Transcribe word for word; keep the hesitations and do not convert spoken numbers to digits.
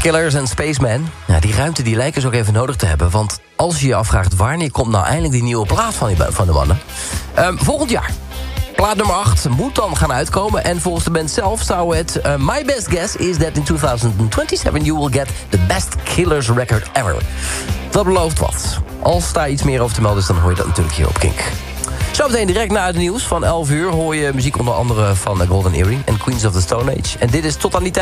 Killers en Spaceman. Ja, die ruimte die lijken ze ook even nodig te hebben. Want als je je afvraagt wanneer komt nou eindelijk die nieuwe plaat van, die, van de mannen. Um, volgend jaar. Plaat nummer acht moet dan gaan uitkomen. En volgens de band zelf zou het... Uh, my best guess is that in twintig zevenentwintig you will get the best Killers record ever. Dat belooft wat. Als daar iets meer over te melden is, dan hoor je dat natuurlijk hier op Kink. Zometeen direct na het nieuws van elf uur hoor je muziek onder andere van Golden Earring en Queens of the Stone Age. En dit is tot aan die tijd